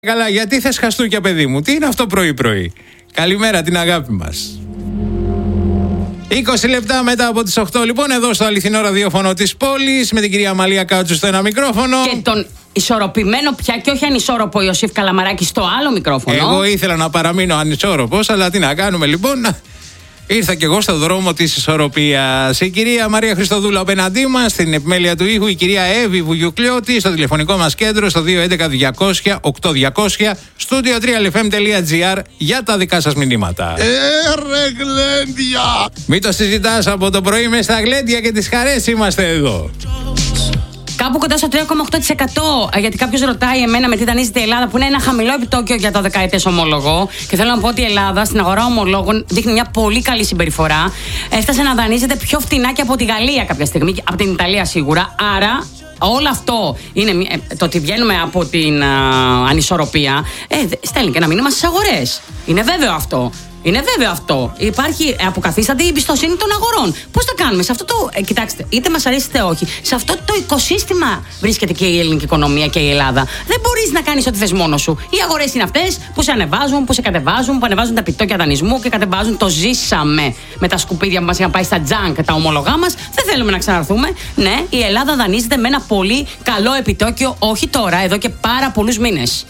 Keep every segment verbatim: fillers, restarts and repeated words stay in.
Καλά, γιατί θες χαστούκια, παιδί μου? Τι είναι αυτό πρωί-πρωί? Καλημέρα, την αγάπη μας. είκοσι λεπτά μετά από τις οκτώ, λοιπόν, εδώ στο αληθινό ραδιόφωνο της πόλης, με την κυρία Μαλία Κάτσου στο ένα μικρόφωνο. Και τον ισορροπημένο πια και όχι ανισόρροπο Ιωσήφ Καλαμαράκη στο άλλο μικρόφωνο. Εγώ ήθελα να παραμείνω ανισόρροπος, αλλά τι να κάνουμε, λοιπόν. Ήρθα κι εγώ στο δρόμο της ισορροπίας. Η κυρία Μαρία Χριστοδούλου απέναντί μας, στην επιμέλεια του ήχου, η κυρία Εύη Βουγιουκλιώτη, στο τηλεφωνικό μας κέντρο στο δύο έντεκα διακόσια οκτώ διακόσια, στούντιο τρία ελ εφ εμ τελεία τζι άρ για τα δικά σας μηνύματα. Ε, ρε γλέντια! Μην το συζητάς από το πρωί, μες στα γλέντια και τις χαρές είμαστε εδώ. Κάπου κοντά στο τρία κόμμα οκτώ τοις εκατό. Γιατί κάποιος ρωτάει εμένα με τι δανείζεται η Ελλάδα, που είναι ένα χαμηλό επιτόκιο για το δεκαετές ομόλογο. Και θέλω να πω ότι η Ελλάδα στην αγορά ομολόγων δείχνει μια πολύ καλή συμπεριφορά. Έφτασε να δανείζεται πιο φτηνά και από τη Γαλλία κάποια στιγμή, από την Ιταλία σίγουρα. Άρα, όλο αυτό είναι το ότι βγαίνουμε από την α, ανισορροπία. Ε, στέλνει και ένα μήνυμα στις αγορές. Είναι βέβαιο αυτό. Είναι βέβαιο αυτό. Υπάρχει αποκαθίστατη η εμπιστοσύνη των αγορών. Πώς θα κάνουμε σε αυτό το. Ε, κοιτάξτε, είτε μας αρέσει είτε όχι, σε αυτό το οικοσύστημα βρίσκεται και η ελληνική οικονομία και η Ελλάδα. Δεν μπορείς να κάνεις ό,τι θες μόνος σου. Οι αγορές είναι αυτές που σε ανεβάζουν, που σε κατεβάζουν, που ανεβάζουν τα επιτόκια δανεισμού και κατεβάζουν το ζήσαμε με τα σκουπίδια που μας είχαν πάει στα τζάνκ, τα ομολογά μας. Δεν θέλουμε να ξαναρθούμε. Ναι, η Ελλάδα δανείζεται με ένα πολύ καλό επιτόκιο, όχι τώρα, εδώ και πάρα πολλούς μήνες.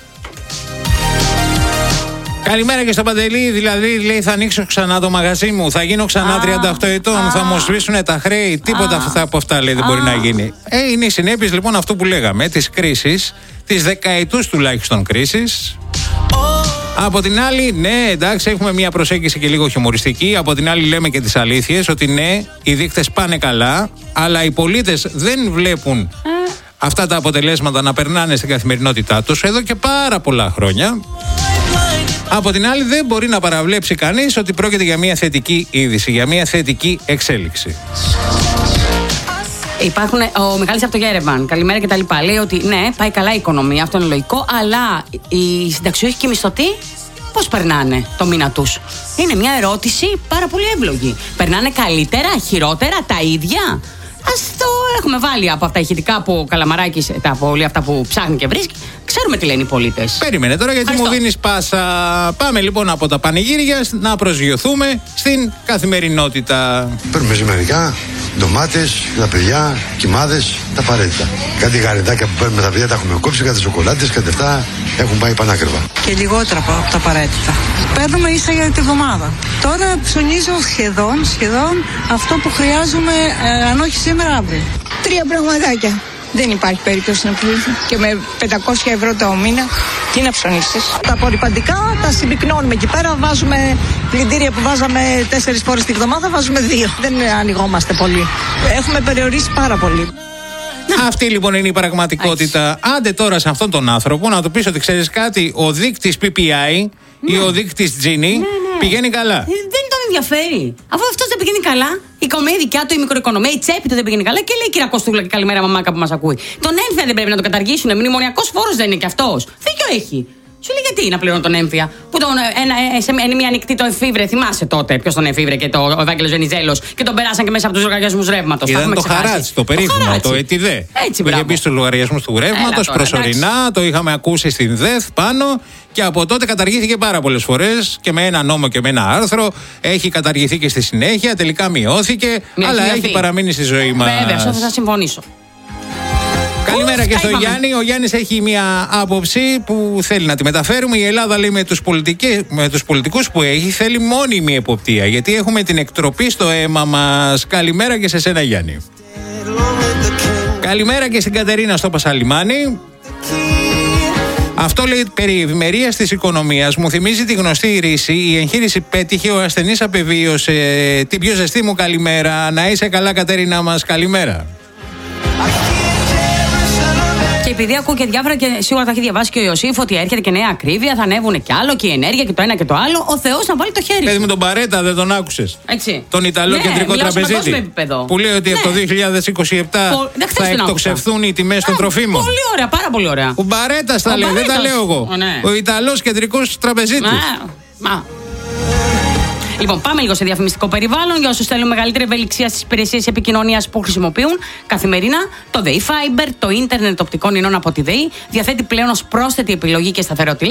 Καλημέρα και στο Παντελή, δηλαδή λέει θα ανοίξω ξανά το μαγαζί μου, θα γίνω ξανά ah, τριάντα οκτώ ετών, ah, θα μου σβήσουν τα χρέη, τίποτα ah, αυτά από αυτά λέει δεν ah. μπορεί να γίνει. Ε, είναι οι συνέπειες λοιπόν αυτού που λέγαμε, της κρίσης, της δεκαετούς τουλάχιστον κρίσης. Oh. Από την άλλη, ναι, εντάξει, έχουμε μια προσέγγιση και λίγο χιουμοριστική. Από την άλλη λέμε και τις αλήθειες, ότι ναι, οι δείκτες πάνε καλά, αλλά οι πολίτες δεν βλέπουν ah. αυτά τα αποτελέσματα να περνάνε στην καθημερινότητά τους εδώ και πάρα πολλά χρόνια. Από την άλλη δεν μπορεί να παραβλέψει κανείς ότι πρόκειται για μια θετική είδηση, για μια θετική εξέλιξη. Υπάρχουν, ο Μιχάλης από το Γέρεβαν, καλημέρα και τα λοιπά, λέει ότι ναι, πάει καλά η οικονομία, αυτό είναι λογικό, αλλά οι συνταξιούχοι και οι μισθωτοί πώς περνάνε το μήνα τους? Είναι μια ερώτηση πάρα πολύ εύλογη. Περνάνε καλύτερα, χειρότερα, τα ίδια? Ας το έχουμε βάλει από αυτά τα ηχητικά που ο Καλαμαράκης, τα από όλα αυτά που ψάχνει και βρίσκει. Ξέρουμε τι λένε οι πολίτες. Περίμενε τώρα, γιατί Ευχαριστώ. μου δίνεις πάσα. Πάμε λοιπόν από τα πανηγύρια να προσγειωθούμε στην καθημερινότητα. Παίρνουμε ζυμερικά, ντομάτες, τα παιδιά, κοιμάδες, τα απαραίτητα. Κάτι γαριδάκια που παίρνουμε τα παιδιά τα έχουμε κόψει, κάτι σοκολάτες, κάτι αυτά έχουν πάει πανάκριβα. Και λιγότερα από τα απαραίτητα. Παίρνουμε ίσα για τη βδομάδα. Τώρα ψωνίζω σχεδόν, σχεδόν αυτό που χρειάζομαι, ε, αν όχι σήμερα, αύριο. Τρία πραγματάκια. Δεν υπάρχει περίπτωση να πλήρει. Και με πεντακόσια ευρώ το μήνα, τι να ψωνίσεις? Τα απορριπαντικά τα συμπυκνώνουμε εκεί πέρα. Βάζουμε πλυντήρια που βάζαμε τέσσερις φορές τη βδομάδα, βάζουμε δύο. Δεν ανοιγόμαστε πολύ. Έχουμε περιορίσει πάρα πολύ. Αυτή λοιπόν είναι η πραγματικότητα. Άξι. Άντε τώρα σε αυτόν τον άνθρωπο να του πεις ότι ξέρεις κάτι, ο δείκτης πι πι άι ναι. ή ο δείκτης Gini ναι, ναι. πηγαίνει καλά. Δεν τον ενδιαφέρει. Αφού αυτός δεν πηγαίνει καλά, η οικονομία δικιά του, η μικροοικονομία, η τσέπη του δεν πηγαίνει καλά και λέει κυρία Κωστούλα και καλημέρα μαμάκα που μας ακούει. Τον έμφυα δεν πρέπει να τον καταργήσουν. Μνημονιακός φόρος δεν είναι κι αυτός. Δίκιο έχει. Σου λέει γιατί να πληρώνω τον έμφυα. Που τον, ένα, σε μια ανοιχτή το εφήβρε, θυμάσαι τότε ποιος τον εφήβρε και το, ο Ευάγγελος Βενιζέλος και τον περάσαν και μέσα από τους λογαριασμούς ρεύματος. Ήταν το χαράτσι, το περίφημο, το ΕΤΙΔΕ. Έτσι, που είχε μπει στους λογαριασμούς του ρεύματος προσωρινά, εντάξει. Το είχαμε ακούσει στην ΔΕΘ πάνω και από τότε καταργήθηκε πάρα πολλές φορές και με ένα νόμο και με ένα άρθρο. Έχει καταργηθεί και στη συνέχεια, τελικά μειώθηκε, Μια αλλά έχει, έχει παραμείνει στη ζωή μας. Βέβαια, αυτό θα συμφωνήσω. Καλημέρα και στον Γιάννη. Ο Γιάννης έχει μια άποψη που θέλει να τη μεταφέρουμε. Η Ελλάδα, λέει, με τους, με τους πολιτικούς που έχει, θέλει μόνιμη εποπτεία. Γιατί έχουμε την εκτροπή στο αίμα μας. Καλημέρα και σε σένα, Γιάννη. Καλημέρα και στην Κατερίνα στο Πασαλιμάνι. Αυτό λέει περί ευημερίας της οικονομίας. Μου θυμίζει τη γνωστή ρίση. Η εγχείρηση πέτυχε, ο ασθενής απεβίωσε. Την πιο ζεστή μου καλημέρα. Να είσαι καλά, Κατερίνα μας. Καλημέρα. Και επειδή ακούω και διάφορα και σίγουρα τα έχει διαβάσει και ο Ιωσήφ ότι έρχεται και νέα ακρίβεια, θα ανέβουν κι άλλο και η ενέργεια και το ένα και το άλλο. Ο Θεός να βάλει το χέρι. Παιδί μου τον Παρέτα, δεν τον άκουσες? Έτσι. Τον Ιταλό ναι, κεντρικό τραπεζίτη. Που λέει ότι ναι. από το δύο χιλιάδες είκοσι επτά Πο... θα εκτοξευθούν οι τιμές των τροφίμων. Πολύ ωραία, πάρα πολύ ωραία. Ο Παρέτα τα λέει, δεν τα λέω εγώ. Ο, ναι. ο Ιταλός κεντρικός τραπεζίτης. Μα. Λοιπόν, πάμε λίγο σε διαφημιστικό περιβάλλον. Για όσους θέλουν μεγαλύτερη ευελιξία στις υπηρεσίες επικοινωνίας που χρησιμοποιούν καθημερινά, το ΔΕΗ Fiber, το ίντερνετ οπτικών ινών από τη ΔΕΗ, διαθέτει πλέον ως πρόσθετη επιλογή και σταθερό τηλέφωνο